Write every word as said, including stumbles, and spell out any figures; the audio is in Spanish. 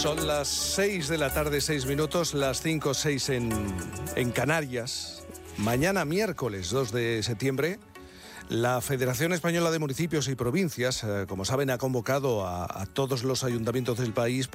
Son las seis de la tarde, seis minutos, las cinco, seis en, en Canarias. Mañana, miércoles dos de septiembre, la Federación Española de Municipios y Provincias, eh, como saben, ha convocado a, a todos los ayuntamientos del país